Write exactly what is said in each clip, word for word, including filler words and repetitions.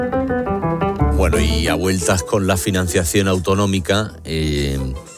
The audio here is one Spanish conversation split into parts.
Bueno, y a vueltas con la financiación autonómica, eh,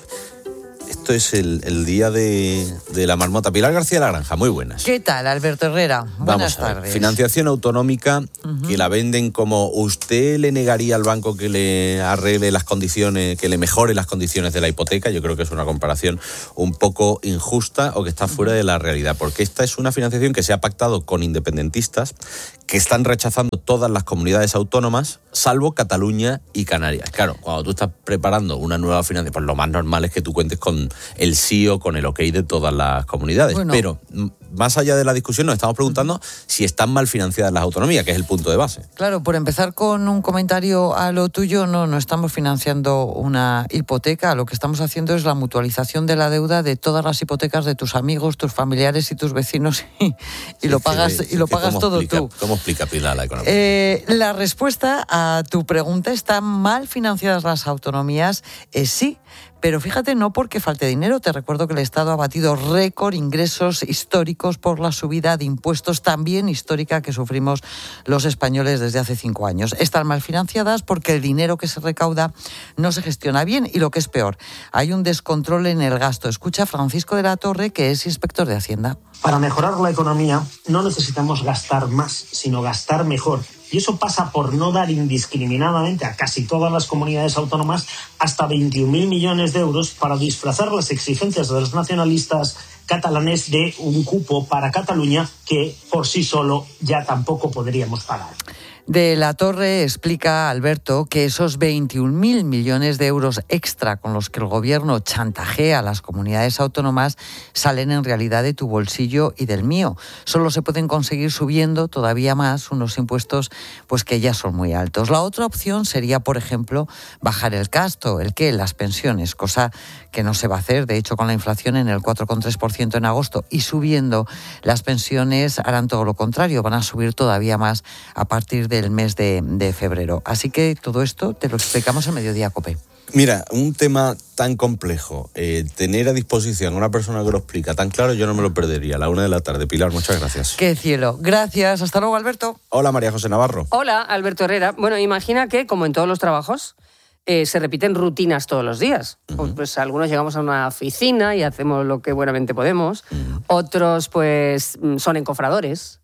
esto es el, el día de, de la marmota. Pilar García de la Granja, muy buenas. ¿Qué tal, Alberto Herrera? Buenas Vamos a ver, tardes. Financiación autonómica, Uh-huh. que la venden como usted le negaría al banco que le arregle las condiciones, que le mejore las condiciones de la hipoteca. Yo creo que es una comparación un poco injusta o que está fuera de la realidad, porque esta es una financiación que se ha pactado con independentistas que están rechazando todas las comunidades autónomas, salvo Cataluña y Canarias. Claro, cuando tú estás preparando una nueva financiación, pues lo más normal es que tú cuentes con el sí o con el ok de todas las comunidades. Bueno. Pero más allá de la discusión nos estamos preguntando si están mal financiadas las autonomías, que es el punto de base. Claro, por empezar con un comentario a lo tuyo, no, no estamos financiando una hipoteca, lo que estamos haciendo es la mutualización de la deuda de todas las hipotecas de tus amigos, tus familiares y tus vecinos y, y sí, lo pagas, sí, y lo pagas todo explica, tú. ¿Cómo explica Pilar la economía? Eh, la respuesta a tu pregunta, ¿están mal financiadas las autonomías? Eh, sí. Pero fíjate, no porque falte dinero. Te recuerdo que el Estado ha batido récord ingresos históricos por la subida de impuestos también histórica que sufrimos los españoles desde hace cinco años. Están mal financiadas porque el dinero que se recauda no se gestiona bien y, lo que es peor, hay un descontrol en el gasto. Escucha a Francisco de la Torre, que es inspector de Hacienda. Para mejorar la economía no necesitamos gastar más, sino gastar mejor. Y eso pasa por no dar indiscriminadamente a casi todas las comunidades autónomas hasta veintiún mil millones de euros para disfrazar las exigencias de los nacionalistas catalanes de un cupo para Cataluña que por sí solo ya tampoco podríamos pagar. De la Torre explica, Alberto, que esos veintiún mil millones de euros extra con los que el gobierno chantajea a las comunidades autónomas salen en realidad de tu bolsillo y del mío. Solo se pueden conseguir subiendo todavía más unos impuestos pues que ya son muy altos. La otra opción sería, por ejemplo, bajar el gasto, el qué, las pensiones, cosa que no se va a hacer. De hecho, con la inflación en el cuatro coma tres por ciento en agosto y subiendo, las pensiones harán todo lo contrario, van a subir todavía más a partir de del mes de, de febrero. Así que todo esto te lo explicamos en Mediodía COPE. Mira, un tema tan complejo, eh, tener a disposición a una persona que lo explica tan claro, yo no me lo perdería. A la una de la tarde. Pilar, muchas gracias. ¡Qué cielo! Gracias. Hasta luego, Alberto. Hola, María José Navarro. Hola, Alberto Herrera. Bueno, imagina que, como en todos los trabajos, eh, se repiten rutinas todos los días. Uh-huh. Pues, pues algunos llegamos a una oficina y hacemos lo que buenamente podemos. Uh-huh. Otros, pues, son encofradores.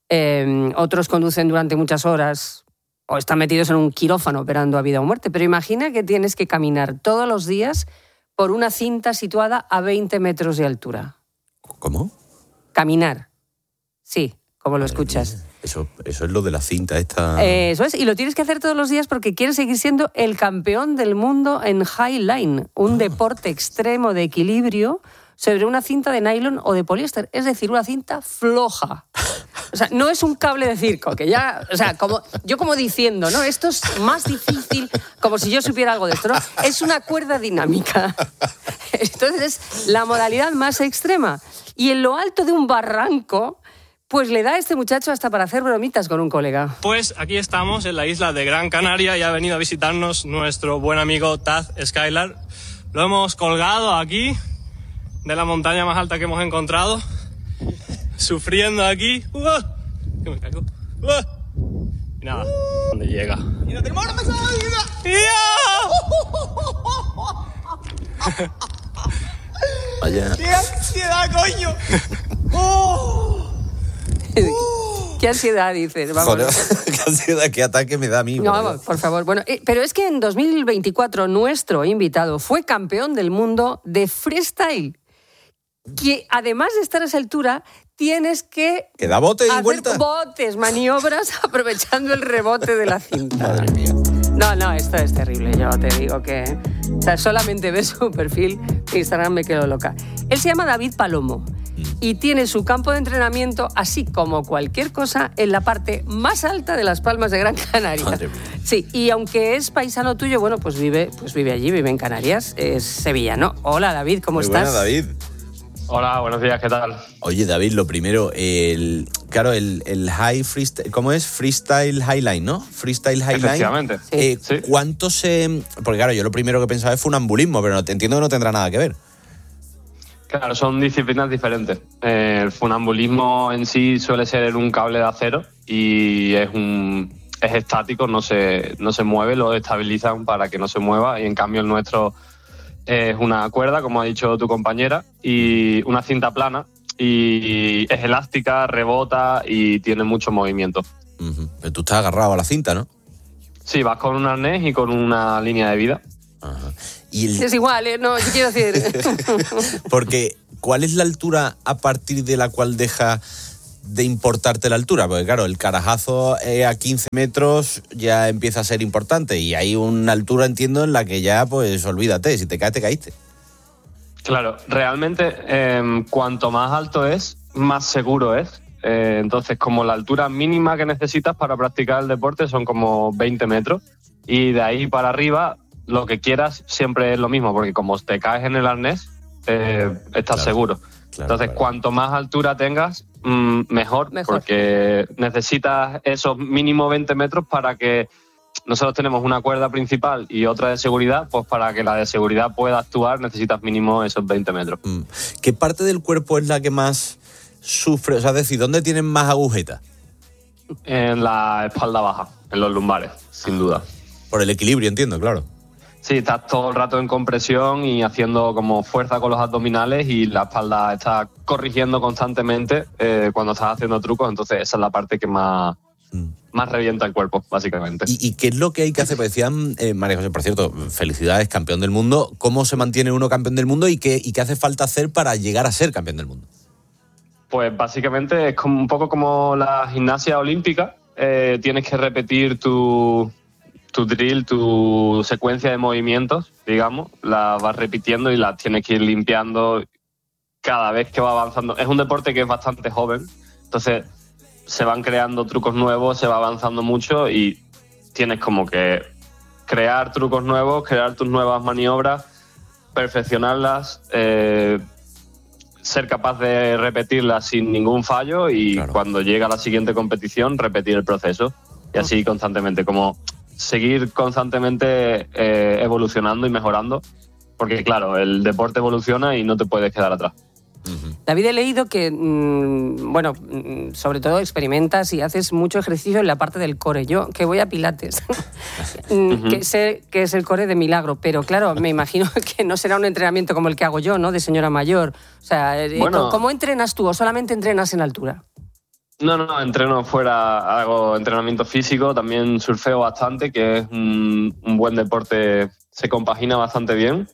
Eh, otros conducen durante muchas horas o están metidos en un quirófano operando a vida o muerte. Pero imagina que tienes que caminar todos los días por una cinta situada a veinte metros de altura. ¿Cómo? Caminar. Sí, como lo escuchas. Eso, eso es lo de la cinta esta... Eh, eso es, y lo tienes que hacer todos los días porque quieres seguir siendo el campeón del mundo en highline, un ah. deporte extremo de equilibrio sobre una cinta de nylon o de poliéster, es decir, una cinta floja. O sea, no es un cable de circo, que ya, o sea, como yo como diciendo, ¿no? Esto es más difícil, como si yo supiera algo de esto, ¿no? Es una cuerda dinámica. Entonces, es la modalidad más extrema. Y en lo alto de un barranco, pues le da a este muchacho hasta para hacer bromitas con un colega. Pues aquí estamos en la isla de Gran Canaria y ha venido a visitarnos nuestro buen amigo Taz Skylar. Lo hemos colgado aquí, de la montaña más alta que hemos encontrado, sufriendo aquí. ¡Uh! Que me caigo. ¡Uh! Y nada, ¿dónde llega? ¡Y no tenemos una pesada! Vaya. ¡Qué ansiedad, coño! ¡Oh! ¿Qué ansiedad dices? Vamos. Joder, qué ansiedad, qué ataque me da a mí. No, vamos, por favor. Bueno, eh, pero es que en dos mil veinticuatro nuestro invitado fue campeón del mundo de freestyle. Que además de estar a esa altura, tienes que, que da bote y hacer vuelta. botes, maniobras, aprovechando el rebote de la cinta. Madre mía. No, no, esto es terrible. Yo te digo que... O sea, solamente ves su perfil en Instagram, me quedo loca. Él se llama David Palomo y tiene su campo de entrenamiento, así como cualquier cosa, en la parte más alta de las Palmas de Gran Canaria. Madre mía. Sí, y aunque es paisano tuyo, bueno, pues vive, pues vive allí, vive en Canarias, es sevillano. Hola, David, ¿cómo Muy estás? Buena, David. Hola, buenos días, ¿qué tal? Oye, David, lo primero, el claro, el, el high freestyle, ¿cómo es? Freestyle Highline, ¿no? Freestyle Highline. Efectivamente. Eh, sí. ¿Cuánto se...? Porque claro, yo lo primero que pensaba es funambulismo, pero no, entiendo que no tendrá nada que ver. Claro, son disciplinas diferentes. Eh, el funambulismo en sí suele ser en un cable de acero y es un, es estático, no se, no se mueve, lo estabilizan para que no se mueva, y en cambio el nuestro es una cuerda, como ha dicho tu compañera, y una cinta plana, y es elástica, rebota y tiene mucho movimiento. Uh-huh. Pero tú estás agarrado a la cinta, ¿no? Sí, vas con un arnés y con una línea de vida. Ajá. Y el... Es igual, ¿eh? No, yo quiero decir... Porque, ¿cuál es la altura a partir de la cual deja de importarte la altura? Porque claro, el carajazo eh, a quince metros ya empieza a ser importante, y hay una altura, entiendo, en la que ya, pues, olvídate, si te caes, te caíste. Claro, realmente eh, cuanto más alto es, más seguro es. Eh, entonces, como la altura mínima que necesitas para practicar el deporte son como veinte metros, y de ahí para arriba lo que quieras siempre es lo mismo, porque como te caes en el arnés, eh, estás claro, seguro. Claro, entonces, claro. cuanto más altura tengas, mmm, mejor, Mejor. porque necesitas esos mínimo veinte metros para que... Nosotros tenemos una cuerda principal y otra de seguridad, pues para que la de seguridad pueda actuar necesitas mínimo esos veinte metros. ¿Qué parte del cuerpo es la que más sufre? O sea, es decir, ¿dónde tienen más agujetas? En la espalda baja, en los lumbares, sin duda. Por el equilibrio, entiendo, claro. Sí, estás todo el rato en compresión y haciendo como fuerza con los abdominales, y la espalda está corrigiendo constantemente eh, cuando estás haciendo trucos, entonces esa es la parte que más... más revienta el cuerpo, básicamente. ¿Y, y qué es lo que hay que hacer? Pues decían, eh, María José, por cierto, felicidades, campeón del mundo. ¿Cómo se mantiene uno campeón del mundo y qué, y qué hace falta hacer para llegar a ser campeón del mundo? Pues básicamente es como un poco como la gimnasia olímpica. Eh, tienes que repetir tu, tu drill, tu secuencia de movimientos, digamos. La vas repitiendo y la tienes que ir limpiando cada vez que va avanzando. Es un deporte que es bastante joven, entonces... se van creando trucos nuevos, se va avanzando mucho, y tienes como que crear trucos nuevos, crear tus nuevas maniobras, perfeccionarlas, eh, ser capaz de repetirlas sin ningún fallo, y claro, cuando llega la siguiente competición repetir el proceso, y así constantemente, como seguir constantemente eh, evolucionando y mejorando, porque claro, el deporte evoluciona y no te puedes quedar atrás. David, he leído que, mmm, bueno, sobre todo experimentas y haces mucho ejercicio en la parte del core. Yo, que voy a Pilates, uh-huh. que sé que es el core de milagro, pero claro, me imagino que no será un entrenamiento como el que hago yo, ¿no?, de señora mayor. O sea, bueno, ¿cómo entrenas tú o solamente entrenas en altura? No, no, entreno fuera, hago entrenamiento físico, también surfeo bastante, que es un, un buen deporte, se compagina bastante bien.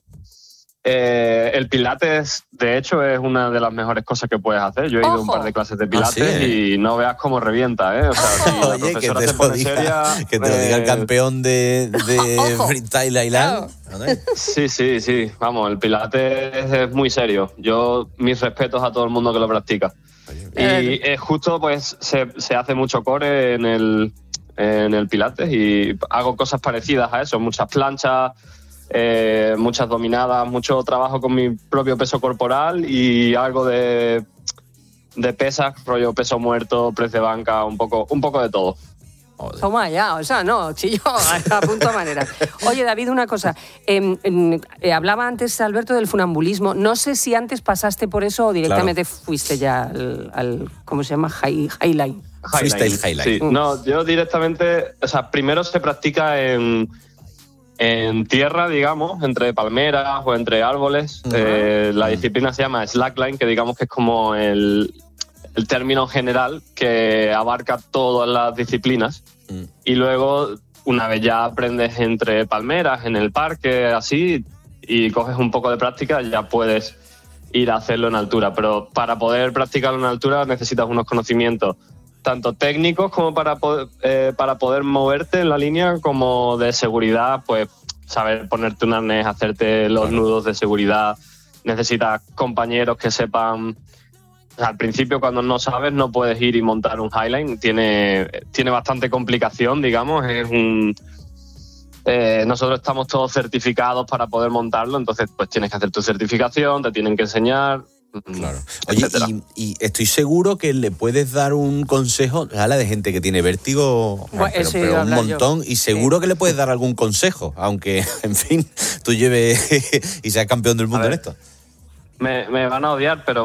Eh, el Pilates, de hecho, es una de las mejores cosas que puedes hacer. Yo he ido a un par de clases de Pilates ah, ¿sí? y no veas cómo revienta, ¿eh? O sea, si la Oye, profesora que te se lo pone diga, seria... que te lo diga eh, el campeón de, de Freestyle Island. Sí, sí, sí. Vamos, el Pilates es muy serio. Yo, mis respetos a todo el mundo que lo practica. Y eh, justo, pues, se, se hace mucho core en el, en el Pilates, y hago cosas parecidas a eso. Muchas planchas... Eh, muchas dominadas, mucho trabajo con mi propio peso corporal y algo de, de pesas, rollo peso muerto, press de banca, un poco, un poco de todo. Toma ya, o sea, no, chillo, a punto manera. Oye, David, una cosa. Eh, eh, hablaba antes, Alberto, del funambulismo. No sé si antes pasaste por eso o directamente claro. fuiste ya al, al, ¿cómo se llama? High, highline. Freestyle Highline. Sí, no, yo directamente, o sea, primero se practica en... en tierra, digamos, entre palmeras o entre árboles. Uh-huh. Eh, la disciplina se llama slackline, que digamos que es como el, el término general que abarca todas las disciplinas. Uh-huh. Y luego, una vez ya aprendes entre palmeras, en el parque, así, y coges un poco de práctica, ya puedes ir a hacerlo en altura. Pero para poder practicarlo en altura necesitas unos conocimientos tanto técnicos como para poder, eh, para poder moverte en la línea, como de seguridad, pues saber ponerte un arnés, hacerte los claro. nudos de seguridad. Necesitas compañeros que sepan... O sea, al principio, cuando no sabes, no puedes ir y montar un highline. Tiene, tiene bastante complicación, digamos. Es un... Eh, nosotros estamos todos certificados para poder montarlo, entonces pues tienes que hacer tu certificación, te tienen que enseñar... Claro. Oye, y, y estoy seguro que le puedes dar un consejo a la de gente que tiene vértigo, bueno, pero, pero un montón, yo. y seguro sí. que le puedes dar algún consejo, aunque, en fin, tú lleves y seas campeón del mundo en esto. Me, me van a odiar, pero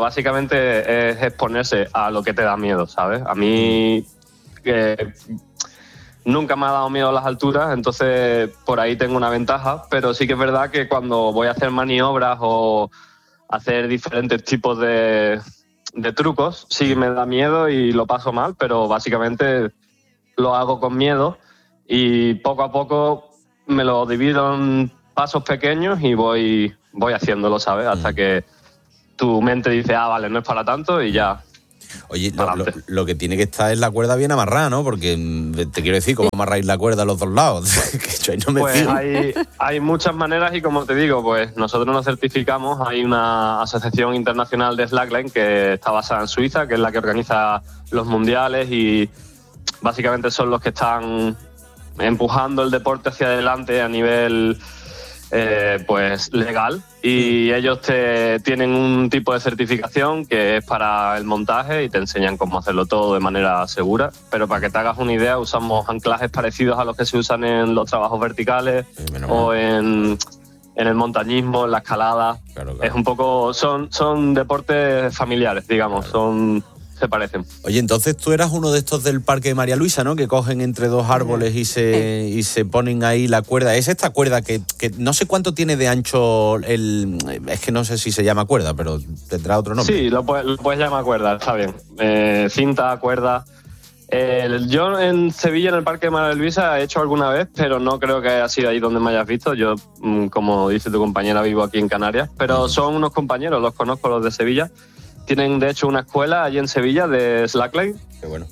básicamente es exponerse a lo que te da miedo, ¿sabes? A mí, eh, nunca me ha dado miedo las alturas, entonces por ahí tengo una ventaja, pero sí que es verdad que cuando voy a hacer maniobras o hacer diferentes tipos de, de trucos, sí me da miedo y lo paso mal, pero básicamente lo hago con miedo y poco a poco me lo divido en pasos pequeños y voy, voy haciéndolo, ¿sabes? Hasta que tu mente dice, ah, vale, no es para tanto y ya. Oye, lo, lo, lo que tiene que estar es la cuerda bien amarrada, ¿no? Porque te quiero decir, ¿cómo amarráis la cuerda a los dos lados? Que yo ahí no me pues fijo. hay, hay muchas maneras y como te digo, pues nosotros nos certificamos. Hay una asociación internacional de slackline que está basada en Suiza, que es la que organiza los mundiales y básicamente son los que están empujando el deporte hacia adelante a nivel eh, pues legal y ellos te tienen un tipo de certificación que es para el montaje y te enseñan cómo hacerlo todo de manera segura, pero para que te hagas una idea usamos anclajes parecidos a los que se usan en los trabajos verticales sí, o en, en el montañismo, en la escalada. Claro, claro. Es un poco, son, son deportes familiares, digamos, claro. son se parecen. Oye, entonces tú eras uno de estos del Parque de María Luisa, ¿no? Que cogen entre dos árboles y se, y se ponen ahí la cuerda. Es esta cuerda que, que no sé cuánto tiene de ancho el... Es que no sé si se llama cuerda, pero tendrá otro nombre. Sí, lo puedes, lo puedes llamar cuerda, está bien. Eh, cinta, cuerda... Eh, yo en Sevilla, en el Parque de María Luisa, he hecho alguna vez, pero no creo que haya sido ahí donde me hayas visto. Yo, como dice tu compañera, vivo aquí en Canarias, pero son unos compañeros, los conozco, los de Sevilla. Tienen, de hecho, una escuela allí en Sevilla de slackline. Qué bueno.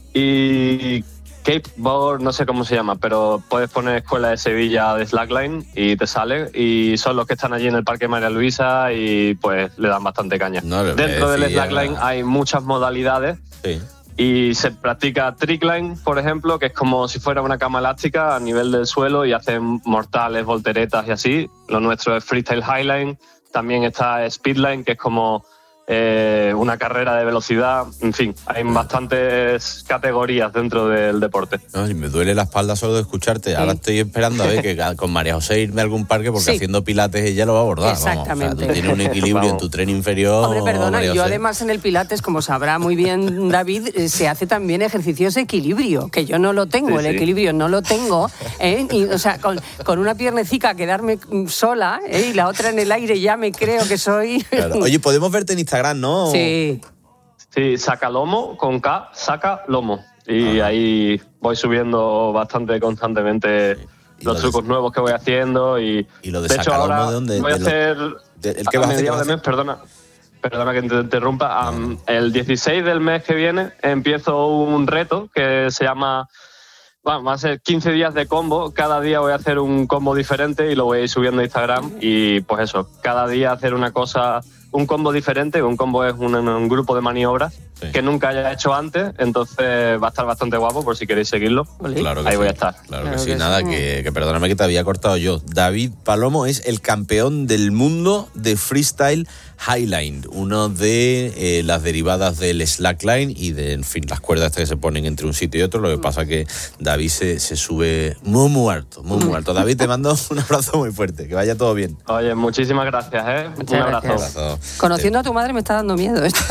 Y Skateboard, no sé cómo se llama, pero puedes poner Escuela de Sevilla de slackline y te sale. Y son los que están allí en el Parque María Luisa y pues le dan bastante caña. No, Dentro decía... del slackline hay muchas modalidades. Sí. Y se practica trickline, por ejemplo, que es como si fuera una cama elástica a nivel del suelo y hacen mortales, volteretas y así. Lo nuestro es freestyle highline. También está speedline, que es como... Eh, una carrera de velocidad, en fin, hay bastantes categorías dentro del deporte. Ay, me duele la espalda solo de escucharte. Sí. Ahora estoy esperando a ver que con María José irme a algún parque porque sí. haciendo pilates ella lo va a abordar. Exactamente. Vamos. O sea, tú tienes un equilibrio en tu tren inferior. Hombre, perdona, María yo José. además en el pilates, como sabrá muy bien David, se hace también ejercicios de equilibrio, que yo no lo tengo, sí, el sí. equilibrio no lo tengo. ¿eh? Y, o sea, con, con una piernecica quedarme sola ¿eh? y la otra en el aire ya me creo que soy... Claro. Oye, podemos verte en Instagram, ¿no? Sí. Sí, saca lomo, con K, saca lomo. Y ah. ahí voy subiendo bastante constantemente sí. los trucos de... nuevos que voy haciendo. Y, ¿Y lo de, de hecho, ahora de dónde? voy a de hacer... Lo... De, ¿El que vas a hacer? De mes, perdona, perdona que te interrumpa. No. Um, el dieciséis del mes que viene empiezo un reto que se llama... Bueno, va a ser quince días de combo. Cada día voy a hacer un combo diferente y lo voy a ir subiendo a Instagram. Y pues eso, cada día hacer una cosa... un combo diferente. Un combo es un, un grupo de maniobras sí. que nunca haya hecho antes, entonces va a estar bastante guapo por si queréis seguirlo. Claro que Ahí sí. voy a estar. Claro, claro que, que sí, nada, que, que perdóname que te había cortado yo. David Palomo es el campeón del mundo de freestyle highline, uno de eh, las derivadas del slackline y de, en fin, las cuerdas estas que se ponen entre un sitio y otro. Lo que pasa que David se, se sube muy, muy alto, muy, muy alto. David, te mando un abrazo muy fuerte, que vaya todo bien. Oye, muchísimas gracias, ¿eh? Muchas un abrazo. Gracias. abrazo. Conociendo a tu madre me está dando miedo esto.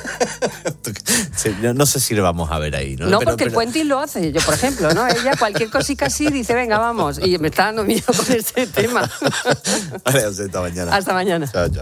Sí, no, no sé si lo vamos a ver ahí, ¿no? No, pero, porque pero... el Puentis lo hace, yo por ejemplo, ¿no? Ella cualquier cosita así dice, venga, vamos. Y me está dando miedo con este tema. Vale, hasta mañana. Hasta mañana. Chao, chao.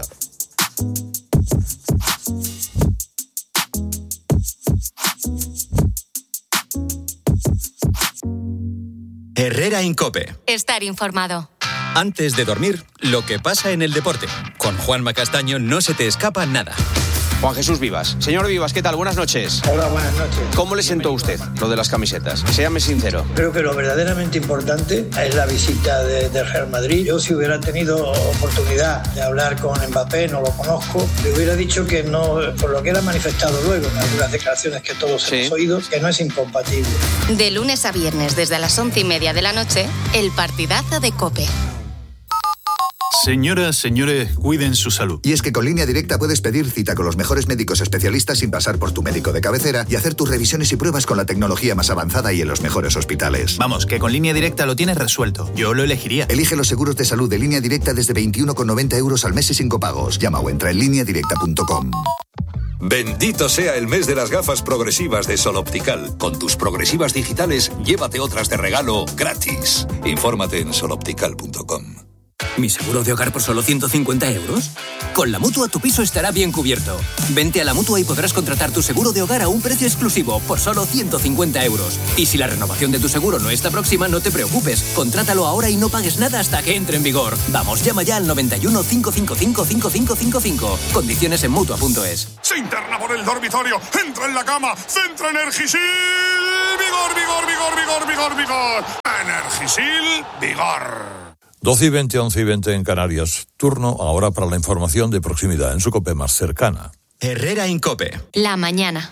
Herrera Incope. Estar informado. Antes de dormir, lo que pasa en el deporte. Con Juanma Castaño no se te escapa nada. Juan Jesús Vivas. Señor Vivas, ¿qué tal? Buenas noches. Hola, buenas noches. ¿Cómo le sentó a usted lo de las camisetas? Séame sincero. Creo que lo verdaderamente importante es la visita de, del Real Madrid. Yo, si hubiera tenido oportunidad de hablar con Mbappé, no lo conozco, le hubiera dicho que no, por lo que era manifestado luego en algunas declaraciones que todos sí. hemos oído, que no es incompatible. De lunes a viernes, desde las once y media de la noche, el partidazo de COPE. Señoras, señores, cuiden su salud. Y es que con Línea Directa puedes pedir cita con los mejores médicos especialistas sin pasar por tu médico de cabecera y hacer tus revisiones y pruebas con la tecnología más avanzada y en los mejores hospitales. Vamos, que con Línea Directa lo tienes resuelto. Yo lo elegiría. Elige los seguros de salud de Línea Directa desde veintiuno con noventa euros al mes y sin copagos. Llama o entra en línea directa punto com. Bendito sea el mes de las gafas progresivas de Sol Optical. Con tus progresivas digitales, llévate otras de regalo gratis. Infórmate en sol optical punto com. ¿Mi seguro de hogar por solo ciento cincuenta euros? Con la Mutua tu piso estará bien cubierto. Vente a la Mutua y podrás contratar tu seguro de hogar a un precio exclusivo por solo ciento cincuenta euros. Y si la renovación de tu seguro no está próxima, no te preocupes. Contrátalo ahora y no pagues nada hasta que entre en vigor. Vamos, llama ya al noventa y uno, cinco cinco cinco, cinco cinco cinco cinco. Condiciones en Mutua punto es. Se interna por el dormitorio, entra en la cama, centra Energisil. Vigor, vigor, vigor, vigor, vigor, vigor. Energisil, vigor. doce y veinte, once y veinte en Canarias. Turno ahora para la información de proximidad en su COPE más cercana. Herrera Incope. La mañana.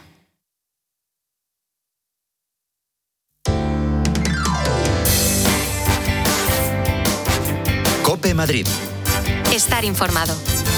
COPE Madrid. Estar informado.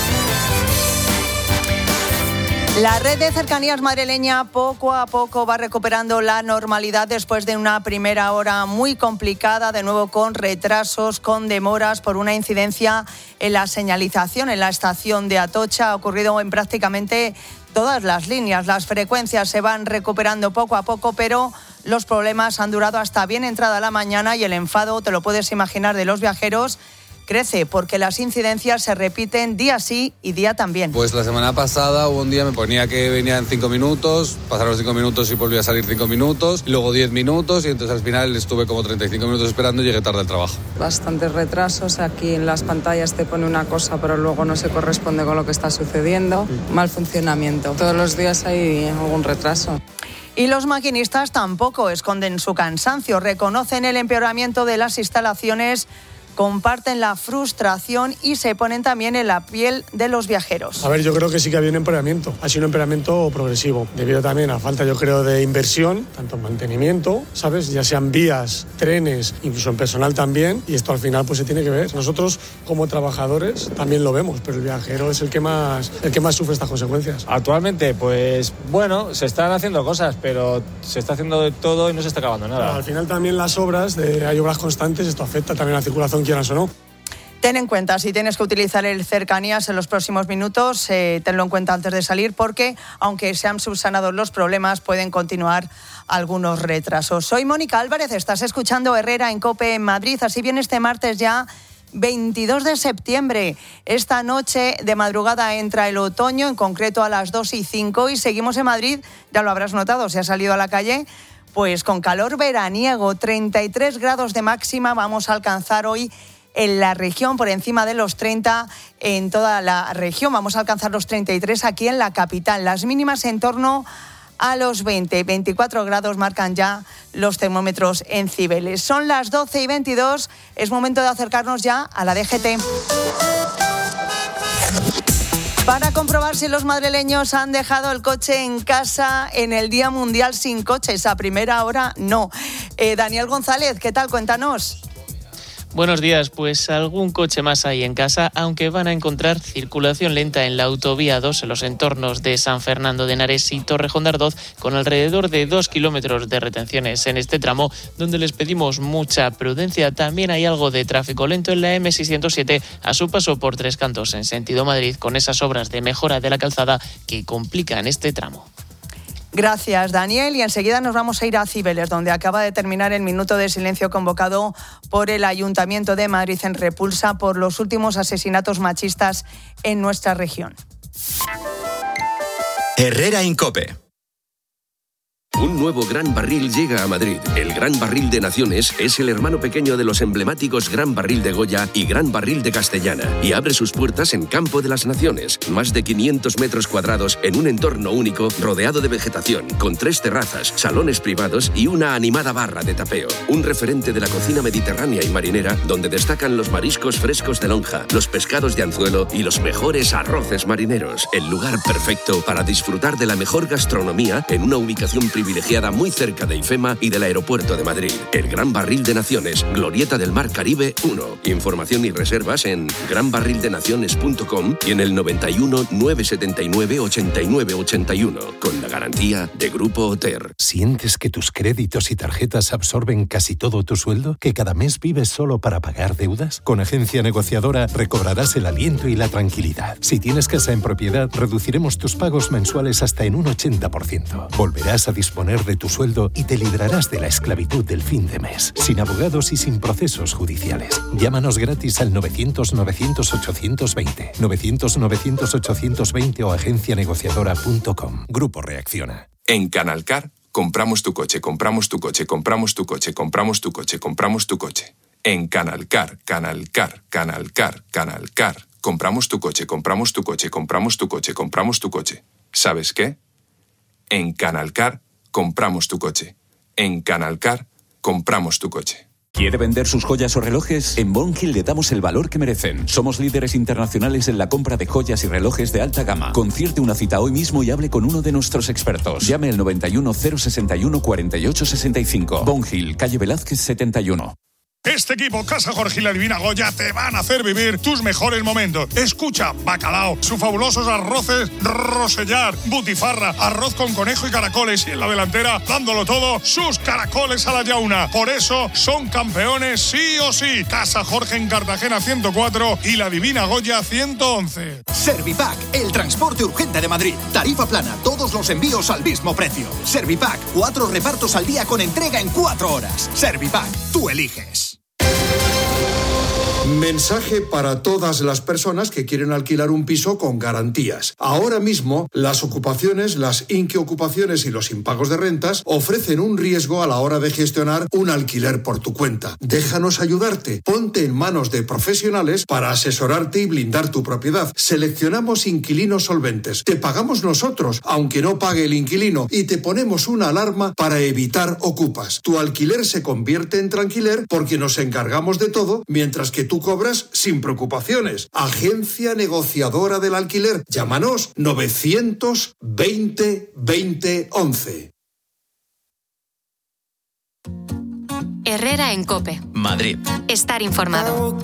La red de cercanías madrileña poco a poco va recuperando la normalidad después de una primera hora muy complicada, de nuevo con retrasos, con demoras por una incidencia en la señalización en la estación de Atocha. Ha ocurrido en prácticamente todas las líneas. Las frecuencias se van recuperando poco a poco, pero los problemas han durado hasta bien entrada la mañana y el enfado, te lo puedes imaginar, de los viajeros crece porque las incidencias se repiten día sí y día también. Pues la semana pasada hubo un día me ponía que venía en cinco minutos, pasaron los cinco minutos y volví a salir cinco minutos, luego diez minutos y entonces al final estuve como treinta y cinco minutos esperando y llegué tarde al trabajo. Bastantes retrasos, aquí en las pantallas te pone una cosa pero luego no se corresponde con lo que está sucediendo, mal funcionamiento. Todos los días hay algún retraso. Y los maquinistas tampoco esconden su cansancio, reconocen el empeoramiento de las instalaciones, comparten la frustración y se ponen también en la piel de los viajeros. A ver, yo creo que sí que había un empeoramiento. Ha sido un empeoramiento progresivo, debido también a falta, yo creo, de inversión, tanto en mantenimiento, ¿sabes? Ya sean vías, trenes, incluso en personal también, y esto al final pues se tiene que ver. Nosotros, como trabajadores, también lo vemos, pero el viajero es el que más, el que más sufre estas consecuencias. Actualmente, pues bueno, se están haciendo cosas, pero se está haciendo de todo y no se está acabando nada. Claro, al final también las obras, de, hay obras constantes, esto afecta también a la circulación, quieras o no. Ten en cuenta, si tienes que utilizar el cercanías en los próximos minutos, eh, tenlo en cuenta antes de salir, porque aunque se han subsanado los problemas, pueden continuar algunos retrasos. Soy Mónica Álvarez, estás escuchando Herrera en COPE en Madrid. Así bien, este martes ya veintidós de septiembre. Esta noche de madrugada entra el otoño, en concreto a las dos y cinco, y seguimos en Madrid, ya lo habrás notado, si has salido a la calle, pues con calor veraniego, treinta y tres grados de máxima vamos a alcanzar hoy en la región, por encima de los treinta en toda la región. Vamos a alcanzar los treinta y tres aquí en la capital. Las mínimas en torno a los veinte, veinticuatro grados marcan ya los termómetros en Cibeles. Son las doce y veintidós, es momento de acercarnos ya a la D G T. Para comprobar si los madrileños han dejado el coche en casa en el Día Mundial sin Coches, a primera hora no. Eh, Daniel González, ¿qué tal? Cuéntanos. Buenos días, pues algún coche más hay en casa, aunque van a encontrar circulación lenta en la autovía dos en los entornos de San Fernando de Henares y Torrejón de Ardoz, con alrededor de dos kilómetros de retenciones en este tramo, donde les pedimos mucha prudencia. También hay algo de tráfico lento en la eme seiscientos siete a su paso por Tres Cantos en sentido Madrid, con esas obras de mejora de la calzada que complican este tramo. Gracias, Daniel. Y enseguida nos vamos a ir a Cibeles, donde acaba de terminar el minuto de silencio convocado por el Ayuntamiento de Madrid en repulsa por los últimos asesinatos machistas en nuestra región. Herrera Incope. Un nuevo Gran Barril llega a Madrid. El Gran Barril de Naciones es el hermano pequeño de los emblemáticos Gran Barril de Goya y Gran Barril de Castellana, y abre sus puertas en Campo de las Naciones. Más de quinientos metros cuadrados en un entorno único, rodeado de vegetación, con tres terrazas, salones privados y una animada barra de tapeo. Un referente de la cocina mediterránea y marinera, donde destacan los mariscos frescos de lonja, los pescados de anzuelo y los mejores arroces marineros. El lugar perfecto para disfrutar de la mejor gastronomía en una ubicación privilegiada privilegiada muy cerca de IFEMA y del Aeropuerto de Madrid. El Gran Barril de Naciones, Glorieta del Mar Caribe uno. Información y reservas en gran barril de naciones punto com y en el noventa y uno, nueve setenta y nueve, ochenta y nueve ochenta y uno, con la garantía de Grupo Oter. ¿Sientes que tus créditos y tarjetas absorben casi todo tu sueldo? ¿Que cada mes vives solo para pagar deudas? Con Agencia Negociadora recobrarás el aliento y la tranquilidad. Si tienes casa en propiedad, reduciremos tus pagos mensuales hasta en un ochenta por ciento. Volverás a disponer de tu sueldo y te librarás de la esclavitud del fin de mes, sin abogados y sin procesos judiciales. Llámanos gratis al novecientos, novecientos, ochocientos veinte, novecientos, novecientos, ochocientos veinte o agencia negociadora punto com. Grupo Reacciona. En Canalcar, compramos tu coche, compramos tu coche, compramos tu coche, compramos tu coche, compramos tu coche. En Canalcar, Canalcar, Canalcar, Canalcar. Compramos tu coche, compramos tu coche, compramos tu coche, compramos tu coche. ¿Sabes qué? En Canalcar, compramos tu coche. En Canalcar, compramos tu coche. ¿Quiere vender sus joyas o relojes? En Bonhill le damos el valor que merecen. Somos líderes internacionales en la compra de joyas y relojes de alta gama. Concierte una cita hoy mismo y hable con uno de nuestros expertos. Llame al noventa y uno, cero sesenta y uno, cuarenta y ocho sesenta y cinco. Bonhill, calle Velázquez setenta y uno. Este equipo, Casa Jorge y la Divina Goya, te van a hacer vivir tus mejores momentos. Escucha, bacalao, sus fabulosos arroces Rosellar, butifarra, arroz con conejo y caracoles, y en la delantera, dándolo todo, sus caracoles a la yauna. Por eso son campeones sí o sí. Casa Jorge en Cartagena ciento cuatro y la Divina Goya ciento once. Servipack, el transporte urgente de Madrid. Tarifa plana, todos los envíos al mismo precio. Servipack, cuatro repartos al día con entrega en cuatro horas. Servipack, tú eliges. Mensaje para todas las personas que quieren alquilar un piso con garantías. Ahora mismo, las ocupaciones, las inquiocupaciones y los impagos de rentas ofrecen un riesgo a la hora de gestionar un alquiler por tu cuenta. Déjanos ayudarte. Ponte en manos de profesionales para asesorarte y blindar tu propiedad. Seleccionamos inquilinos solventes. Te pagamos nosotros, aunque no pague el inquilino, y te ponemos una alarma para evitar ocupas. Tu alquiler se convierte en tranquiler porque nos encargamos de todo, mientras que tú cobras sin preocupaciones. Agencia Negociadora del Alquiler. Llámanos novecientos veinte veinte once. Herrera en COPE. Madrid. Estar informado.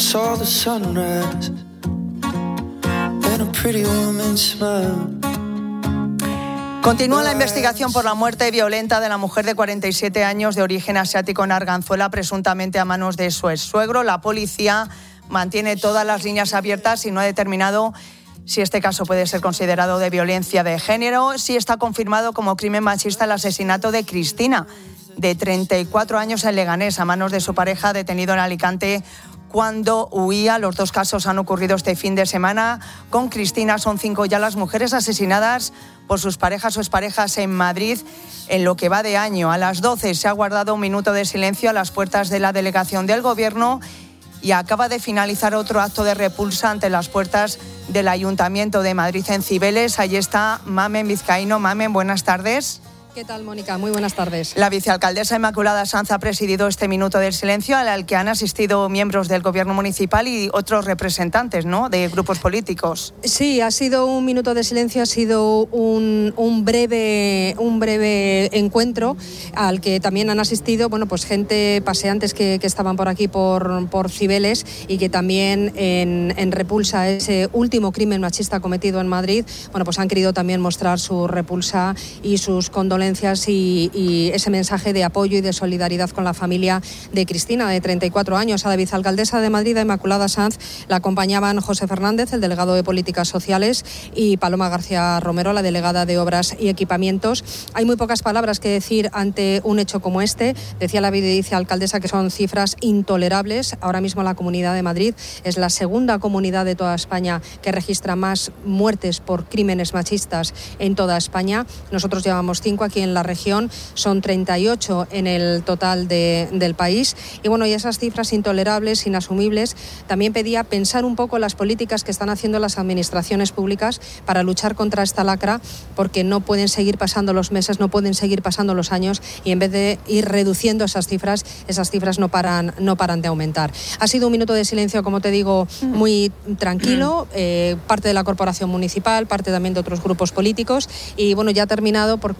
Continúa la investigación por la muerte violenta de la mujer de cuarenta y siete años de origen asiático en Arganzuela, presuntamente a manos de su ex-suegro. La policía mantiene todas las líneas abiertas y no ha determinado si este caso puede ser considerado de violencia de género. Sí está confirmado como crimen machista el asesinato de Cristina, de treinta y cuatro años, en Leganés, a manos de su pareja, detenido en Alicante cuando huía. Los dos casos han ocurrido este fin de semana. Con Cristina son cinco ya las mujeres asesinadas por sus parejas o exparejas en Madrid en lo que va de año. A las doce se ha guardado un minuto de silencio a las puertas de la delegación del Gobierno y acaba de finalizar otro acto de repulsa ante las puertas del Ayuntamiento de Madrid en Cibeles. Ahí está Mamen Vizcaíno. Mamen, buenas tardes. ¿Qué tal, Mónica? Muy buenas tardes. La vicealcaldesa Inmaculada Sanz ha presidido este minuto del silencio al que han asistido miembros del Gobierno municipal y otros representantes, ¿no?, de grupos políticos. Sí, ha sido un minuto de silencio, ha sido un, un, breve, un breve encuentro al que también han asistido, bueno, pues gente, paseantes que, que estaban por aquí, por, por Cibeles, y que también en, en repulsa a ese último crimen machista cometido en Madrid, bueno, pues han querido también mostrar su repulsa y sus condolencias Y, y ese mensaje de apoyo y de solidaridad con la familia de Cristina, de treinta y cuatro años. A la vicealcaldesa de Madrid, a Inmaculada Sanz, la acompañaban José Fernández, el delegado de Políticas Sociales, y Paloma García Romero, la delegada de Obras y Equipamientos. Hay muy pocas palabras que decir ante un hecho como este. Decía la vicealcaldesa que son cifras intolerables. Ahora mismo la Comunidad de Madrid es la segunda comunidad de toda España que registra más muertes por crímenes machistas en toda España. Nosotros llevamos cinco aquí en la región, son treinta y ocho en el total de, del país. Y bueno, y esas cifras intolerables, inasumibles, también pedía pensar un poco las políticas que están haciendo las administraciones públicas para luchar contra esta lacra, porque no pueden seguir pasando los meses, no pueden seguir pasando los años, y en vez de ir reduciendo esas cifras, esas cifras no paran, no paran de aumentar. Ha sido un minuto de silencio, como te digo, muy tranquilo, eh, parte de la corporación municipal, parte también de otros grupos políticos, y bueno, ya ha terminado porque sí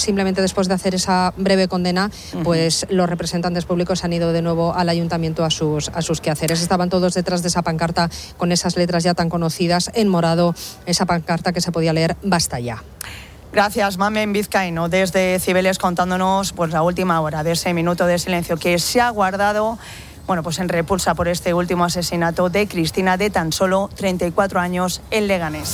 simplemente después de hacer esa breve condena, uh-huh. pues los representantes públicos han ido de nuevo al ayuntamiento a sus, a sus quehaceres. Estaban todos detrás de esa pancarta con esas letras ya tan conocidas en morado, esa pancarta que se podía leer "Basta ya". Gracias, Mamen Vizcaíno, desde Cibeles, contándonos pues la última hora de ese minuto de silencio que se ha guardado, bueno, pues en repulsa por este último asesinato de Cristina, de tan solo treinta y cuatro años, en Leganés.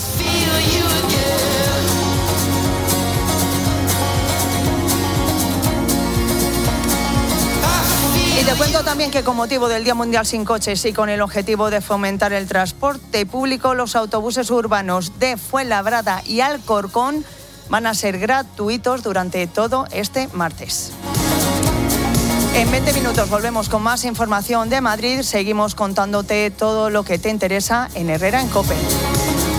Y te cuento también que con motivo del Día Mundial Sin Coches y con el objetivo de fomentar el transporte público, los autobuses urbanos de Fuenlabrada y Alcorcón van a ser gratuitos durante todo este martes. En veinte minutos volvemos con más información de Madrid. Seguimos contándote todo lo que te interesa en Herrera en COPE.